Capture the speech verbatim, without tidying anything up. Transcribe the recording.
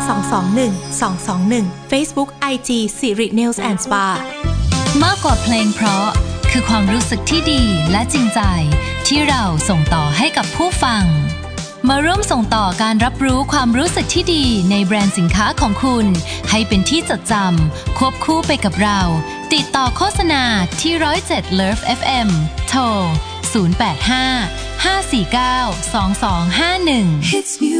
สอง สอง หนึ่ง สอง สอง หนึ่ง Facebook ไอ จี Sirit Nails and Spa มากกว่าเพลงเพราะคือความรู้สึกที่ดีและจริงใจที่เราส่งต่อให้กับผู้ฟังมาร่วมส่งต่อการรับรู้ความรู้สึกที่ดีในแบรนด์สินค้าของคุณให้เป็นที่จดจำควบคู่ไปกับเราติดต่อโฆษณาที่หนึ่งศูนย์เจ็ด Love เอฟ เอ็ม โทรศูนย์ แปด ห้า ห้า สี่ เก้า สอง สอง ห้า หนึ่ง